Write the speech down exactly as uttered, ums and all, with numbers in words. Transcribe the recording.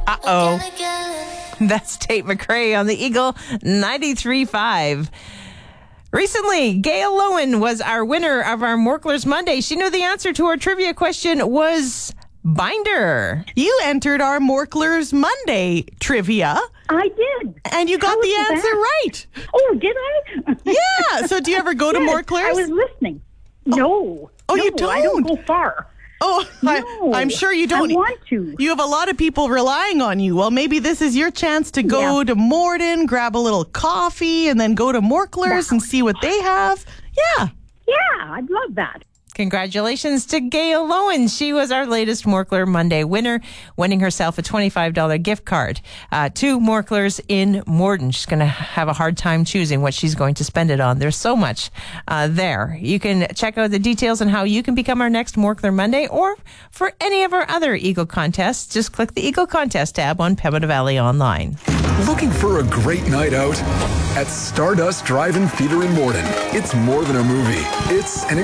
Uh-oh. That's Tate McRae on the Eagle ninety-three point five. Recently, Gail Lowen was our winner of our Morklers Monday. She knew the answer to our trivia question was binder. You entered our Morklers Monday trivia. I did. And you got How the was answer that? right. Oh, did I? Yeah. So do you ever go to Yes, Morklers? I was listening. No. Oh, no, you don't? I don't go far. Oh, No. I, I'm sure you don't. I want to. You have a lot of people relying on you. Well, maybe this is your chance to go Yeah. to Morden, grab a little coffee, and then go to Morklers Yeah. and see what they have. Yeah. Yeah, I'd love that. Congratulations to Gail Lowen. She was our latest Morkler Monday winner, winning herself a twenty-five dollars gift card uh, to Morklers in Morden. She's going to have a hard time choosing what she's going to spend it on. There's so much uh, there. You can check out the details on how you can become our next Morkler Monday, or for any of our other Eagle contests, just click the Eagle Contest tab on Pembina Valley Online. Looking for a great night out? At Stardust Drive-In Theater in Morden, it's more than a movie. It's an